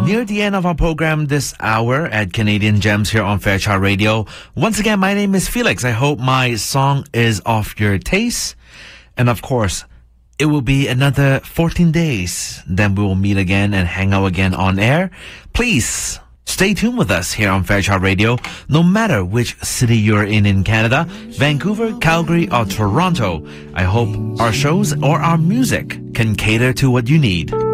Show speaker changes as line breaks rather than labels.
Near the end of our program this hour at Canadian Gems here on Fairchild Radio. Once again, my name is Felix. I hope my song is of your taste. And of course, it will be another 14 days. Then we will meet again and hang out again on air. Please stay tuned with us here on Fairchild Radio. No matter which city you're in Canada, Vancouver, Calgary, or Toronto, I hope our shows or our music can cater to what you need.